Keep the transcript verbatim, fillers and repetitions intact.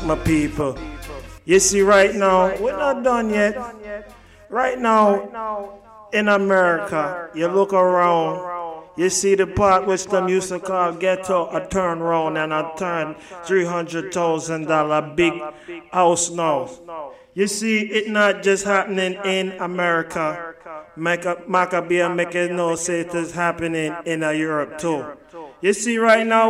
my people. You see, right now, we're not done yet. Right now, in America, you look around, you see the part which them used to call ghetto a turnaround and a turn three hundred thousand dollars big house now. You see, it not just happening in America. Maccabee make it know say it is happening in Europe too. You see, right now,